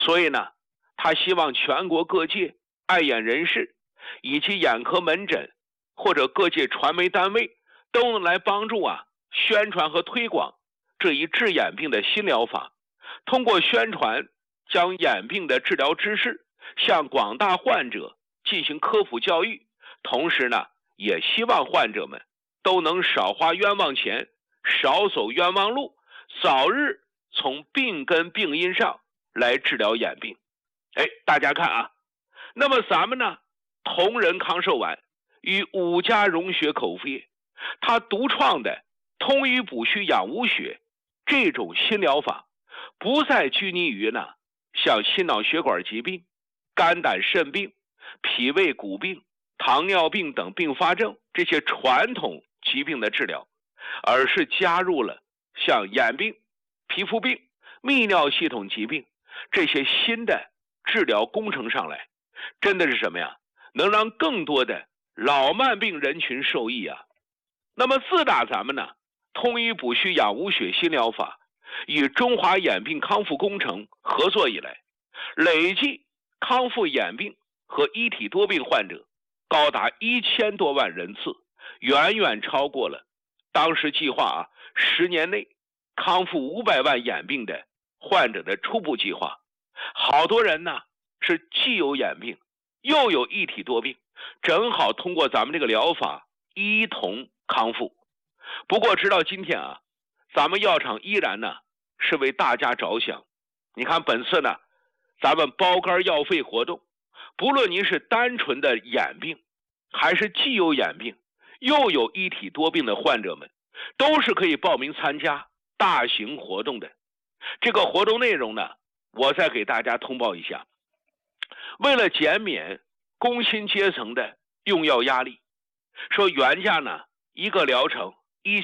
所以呢，他希望全国各界爱眼人士以及眼科门诊或者各界传媒单位都能来帮助宣传和推广这一治眼病的新疗法，通过宣传将眼病的治疗知识向广大患者进行科普教育，同时呢，也希望患者们都能少花冤枉钱，少走冤枉路，早日从病根病因上来治疗眼病。大家看那么咱们呢，同仁康寿丸与5家溶血口服液，它独创的通瘀补虚养无血这种新疗法，不再拘泥于呢像心脑血管疾病、肝胆肾病、脾胃骨病、糖尿病等并发症这些传统疾病的治疗，而是加入了像眼病、皮肤病、泌尿系统疾病这些新的治疗工程上来，真的是什么呀？能让更多的老慢病人群受益那么自打咱们呢通瘀补虚养无血新疗法与中华眼病康复工程合作以来，累计康复眼病和一体多病患者高达1000多万人次，远远超过了当时计划10年内康复500万眼病的患者的初步计划。好多人呢是既有眼病又有一体多病，正好通过咱们这个疗法一同康复。不过直到今天咱们药厂依然呢是为大家着想。你看本次呢咱们包干药费活动，不论您是单纯的眼病，还是既有眼病又有一体多病的患者们，都是可以报名参加大型活动的。这个活动内容呢，我再给大家通报一下。为了减免工薪阶层的用药压力，说原价呢一个疗程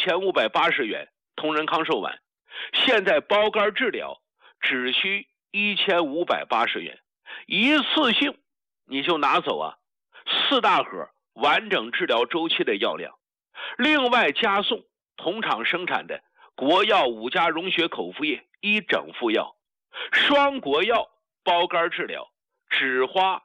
1580元同仁康寿丸，现在包干治疗只需1580元，一次性你就拿走4大盒完整治疗周期的药量，另外加送同厂生产的国药5家溶血口服液1整副药，双国药包干治疗只花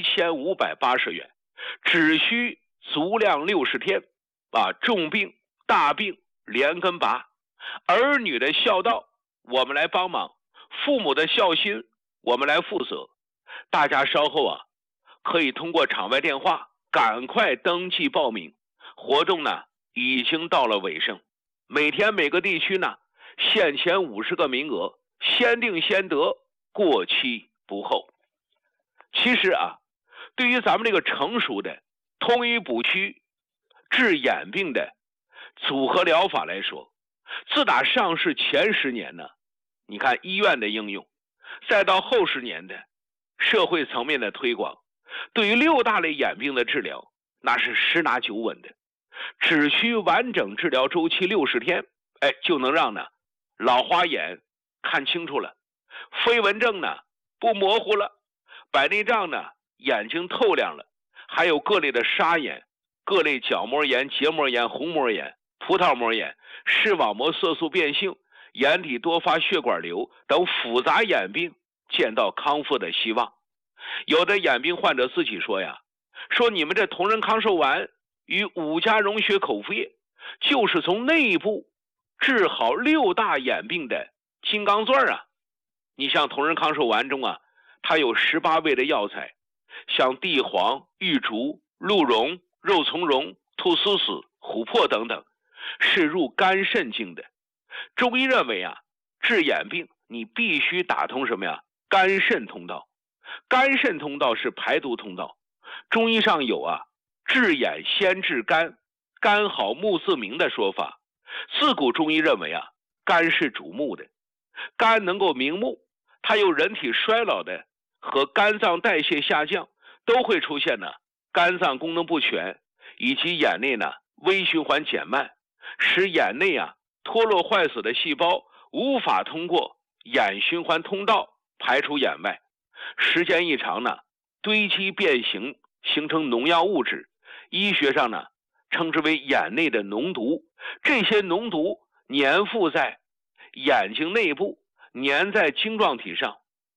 1580元，只需足量60天，把重病大病连根拔，儿女的孝道我们来帮忙，父母的孝心我们来负责。大家稍后可以通过场外电话赶快登记报名，活动呢已经到了尾声，每天每个地区呢限前50个名额，先定先得，过期不候。其实对于咱们这个成熟的通瘀补虚治眼病的组合疗法来说，自打上市前10年呢，你看医院的应用，再到后10年的社会层面的推广，对于6大类眼病的治疗那是十拿九稳的，只需完整治疗周期60天，就能让呢老花眼看清楚了，飞蚊症呢不模糊了，白内障呢眼睛透亮了，还有各类的沙眼、各类角膜炎、结膜炎、虹膜炎、葡萄膜炎、视网膜色素变性、眼底多发血管瘤等复杂眼病见到康复的希望。有的眼病患者自己说说你们这同仁康寿丸与5家溶血口服液就是从内部治好6大眼病的金刚钻你像同仁康寿丸中它有18味的药材，像地黄、玉竹、鹿茸、肉苁蓉、菟丝子、琥珀等等，是入肝肾经的。中医认为治眼病你必须打通什么肝肾通道。肝肾通道是排毒通道，中医上有治眼先治肝，肝好木自明的说法。自古中医认为肝是主目的，肝能够明目，它由人体衰老的和肝脏代谢下降都会出现肝脏功能不全，以及眼内微循环减慢，使眼内脱落坏死的细胞无法通过眼循环通道排出眼外，时间一长堆积变形，形成农药物质，医学上称之为眼内的脓毒。这些脓毒粘附在眼睛内部，粘在晶状体上，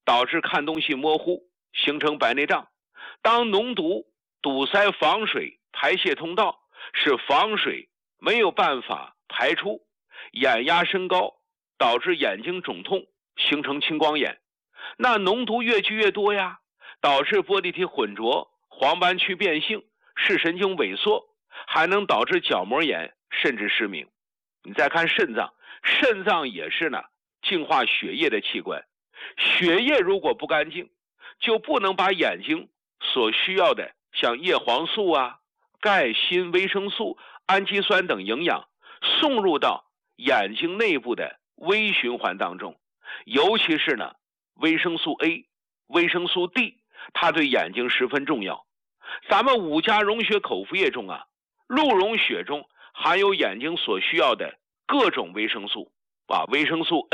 导致看东西模糊，形成白内障。当脓毒堵塞房水排泄通道，使房水没有办法排出，眼压升高，导致眼睛肿痛，形成青光眼。那脓毒越聚越多呀，导致玻璃体混浊，黄斑区变性，视神经萎缩，还能导致角膜炎，甚至失明。你再看肾脏，肾脏也是呢净化血液的器官，血液如果不干净，就不能把眼睛所需要的像叶黄素啊、钙、锌、维生素、氨基酸等营养送入到眼睛内部的微循环当中，尤其是呢维生素 A、维生素 D， 它对眼睛十分重要。咱们5价溶血口服液中啊，鹿茸血中含有眼睛所需要的各种维生素啊，维生素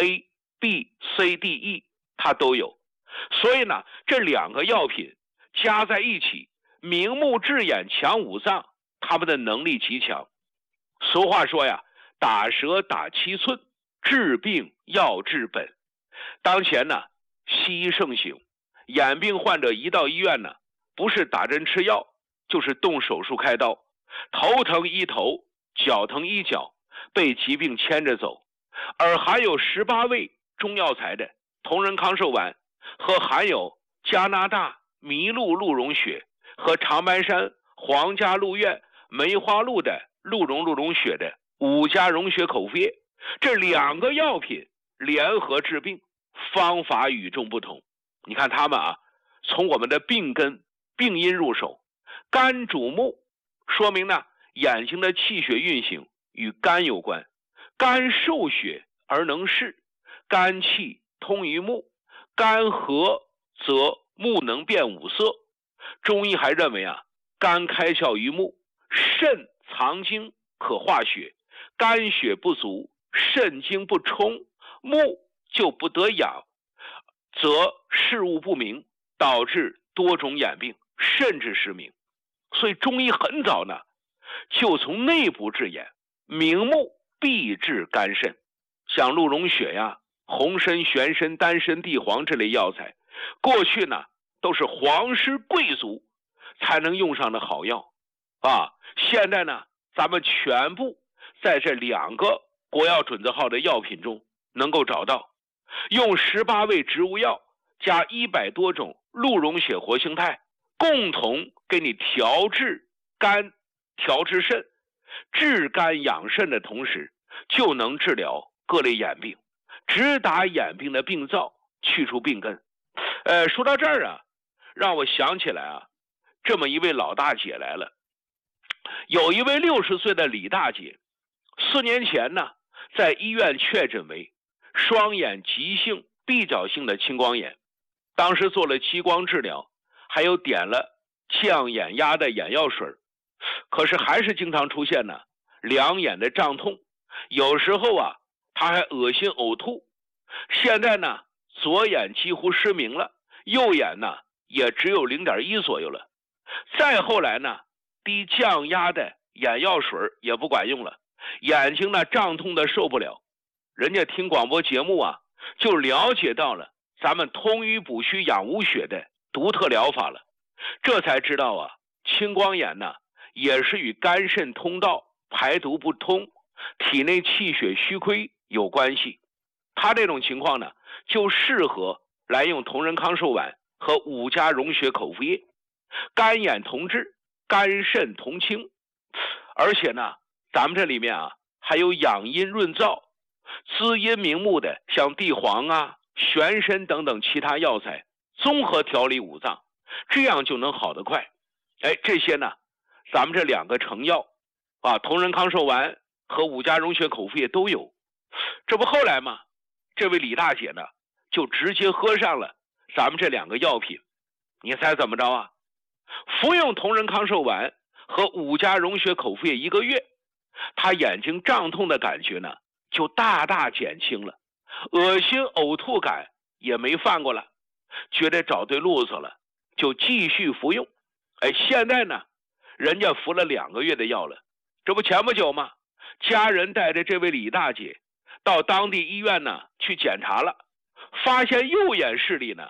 A、B、C、D、E 它都有。所以呢，这2个药品加在一起，明目治眼强五脏，它们的能力极强。俗话说呀，打蛇打7寸，治病要治本。当前呢，西医盛行，眼病患者一到医院呢，不是打针吃药，就是动手术开刀，头疼医头，脚疼医脚，被疾病牵着走。而含有18味中药材的同仁康寿丸和含有加拿大麋鹿鹿茸血和长白山皇家鹿苑梅花鹿的鹿茸血的5价溶血口服液，这2个药品联合治病，方法与众不同。你看他们啊，从我们的病根病因入手。肝主目，说明呢眼睛的气血运行与肝有关。肝受血而能视，肝气通于目，肝和则目能辨五色。中医还认为啊，肝开窍于目，肾藏精可化血，肝血不足，肾精不充，目就不得养，则视物不明，导致多种眼病，甚至失明。所以中医很早呢，就从内部治眼，明目必治肝肾。像鹿茸血呀、红参、玄参、丹参、地黄这类药材，过去呢都是皇室贵族才能用上的好药啊。现在呢，咱们全部在这2个国药准字号的药品中能够找到，用18味植物药加100多种鹿茸血活性肽，共同给你调治肝、调治肾，治肝养肾的同时，就能治疗各类眼病，直达眼病的病灶，去除病根。说到这儿啊，让我想起来啊，这么一位老大姐来了。有一位60岁的李大姐，4年前呢，在医院确诊为双眼急性闭角性的青光眼，当时做了激光治疗，还有点了降眼压的眼药水，可是还是经常出现呢两眼的胀痛，有时候啊他还恶心呕吐。现在呢左眼几乎失明了，右眼呢也只有0.1左右了。再后来呢，滴降压的眼药水也不管用了，眼睛呢胀痛的受不了。人家听广播节目啊，就了解到了咱们通瘀补虚养无血的独特疗法了，这才知道啊，青光眼呢也是与肝肾通道排毒不通、体内气血虚亏有关系。他这种情况呢，就适合来用同仁康寿丸和5价溶血口服液，肝眼同治，肝肾同清。而且呢，咱们这里面啊还有养阴润燥、滋阴明目的，像地黄啊、玄参等等其他药材，综合调理五脏，这样就能好得快。这些呢，咱们这2个成药啊，同仁康寿丸和5价溶血口服液都有。这不后来嘛，这位李大姐呢，就直接喝上了咱们这2个药品。你猜怎么着啊？服用同仁康寿丸和5价溶血口服液1个月，她眼睛胀痛的感觉呢，就大大减轻了，恶心呕吐感也没犯过了，觉得找对路子了，就继续服用。现在呢，人家服了2个月的药了。这不前不久吗？家人带着这位李大姐到当地医院呢去检查了，发现右眼视力呢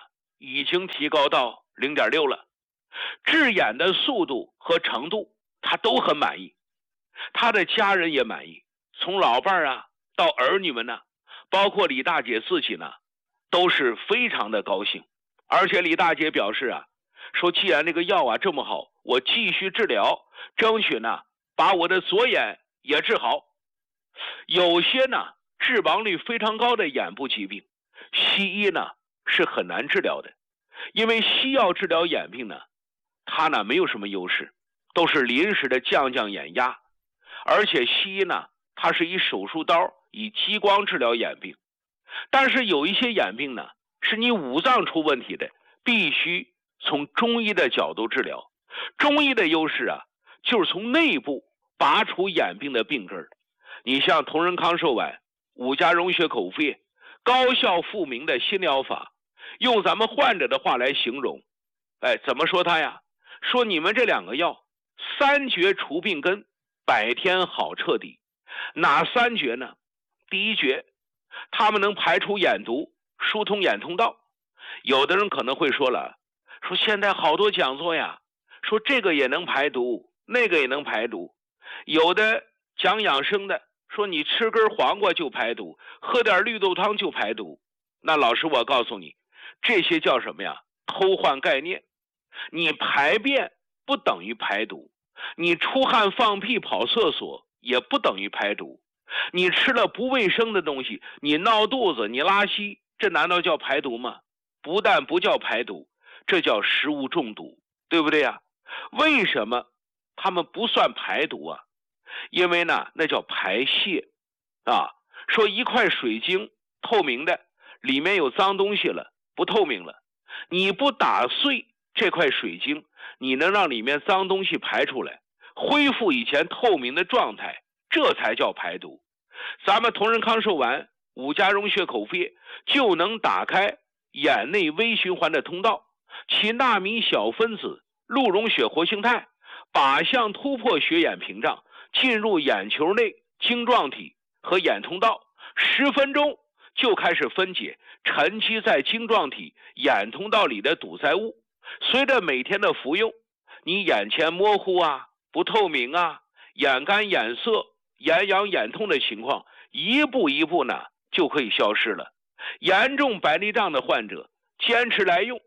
已经提高到 0.6 了，治眼的速度和程度他都很满意，他的家人也满意，从老伴儿啊到儿女们呢，包括李大姐自己呢，都是非常的高兴。而且李大姐表示啊，说既然这个药啊这么好，我继续治疗，争取呢把我的左眼也治好。有些呢致亡率非常高的眼部疾病，西医呢是很难治疗的，因为西药治疗眼病呢，它呢没有什么优势，都是临时的降眼压，而且西医呢它是以手术刀以激光治疗眼病。但是有一些眼病呢是你五脏出问题的，必须从中医的角度治疗。中医的优势啊，就是从内部拔除眼病的病根。你像同仁康寿丸、五加溶血口服液，高效复明的新疗法，用咱们患者的话来形容，怎么说它呀？说你们这两个药，三绝除病根，百天好彻底。哪三绝呢？第一绝，它们能排除眼毒，疏通眼通道。有的人可能会说了，说现在好多讲座呀，说这个也能排毒，那个也能排毒。有的讲养生的说你吃根黄瓜就排毒，喝点绿豆汤就排毒。那老师我告诉你，这些叫什么呀？偷换概念。你排便不等于排毒，你出汗放屁跑厕所也不等于排毒。你吃了不卫生的东西，你闹肚子，你拉稀，这难道叫排毒吗？不但不叫排毒，这叫食物中毒，对不对呀？为什么他们不算排毒啊？因为呢，那叫排泄啊。说一块水晶透明的，里面有脏东西了，不透明了，你不打碎这块水晶，你能让里面脏东西排出来，恢复以前透明的状态，这才叫排毒。咱们同仁康寿丸、五加溶血口服液就能打开眼内微循环的通道，其纳米小分子鹿溶血活性肽靶向突破血眼屏障，进入眼球内晶状体和眼通道，10分钟就开始分解沉积在晶状体眼通道里的堵塞物。随着每天的服用，你眼前模糊啊、不透明啊、眼干眼涩、眼痒眼痛的情况一步一步呢就可以消失了。严重白内障的患者坚持来用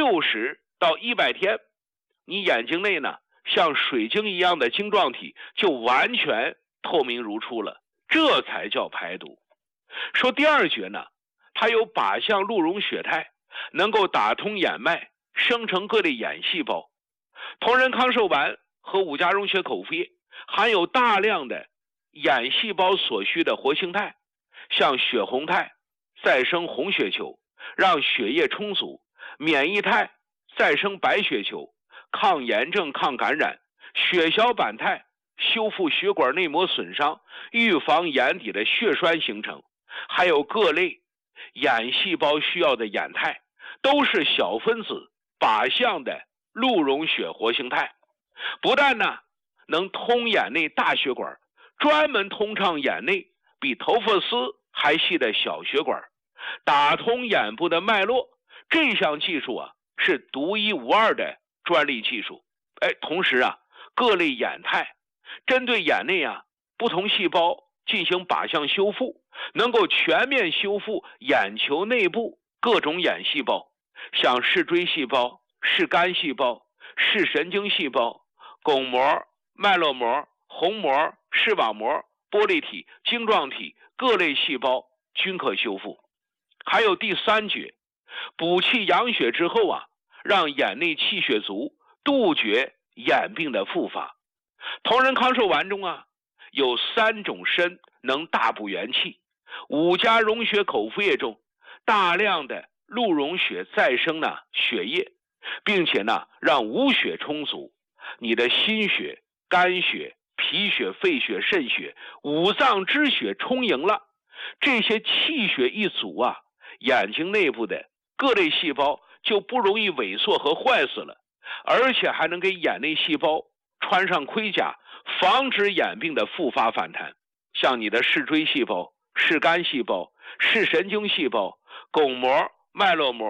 60到100天，你眼睛内呢像水晶一样的晶状体就完全透明如初了，这才叫排毒。说第二绝呢，它有靶向鹿溶血肽，能够打通眼脉，生成各类眼细胞。同仁康寿丸和五加溶血口服液含有大量的眼细胞所需的活性肽，像血红肽再生红血球，让血液充足；免疫肽再生白血球，抗炎症抗感染；血小板肽修复血管内膜损伤，预防眼底的血栓形成。还有各类眼细胞需要的眼肽，都是小分子靶向的鹿溶血活性肽，不但呢能通眼内大血管，专门通畅眼内比头发丝还细的小血管，打通眼部的脉络。这项技术啊是独一无二的专利技术。同时啊，各类眼肽针对眼内啊不同细胞进行靶向修复，能够全面修复眼球内部各种眼细胞，像视锥细胞、视杆细胞、视神经细胞、巩膜、脉络膜、虹膜、视网膜、玻璃体、晶状体各类细胞均可修复。还有第三绝，补气养血之后啊，让眼内气血足，杜绝眼病的复发。同仁康寿丸中啊有3种参能大补元气，五加溶血口服液中大量的鹿溶血再生血液，并且呢让无血充足，你的心血、肝血、脾血、肺血、肾血五脏之血充盈了，这些气血一足啊，眼睛内部的各类细胞就不容易萎缩和坏死了，而且还能给眼内细胞穿上盔甲，防止眼病的复发反弹。像你的视锥细胞、视杆细胞、视神经细胞、巩膜、脉络膜、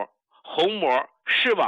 虹膜视网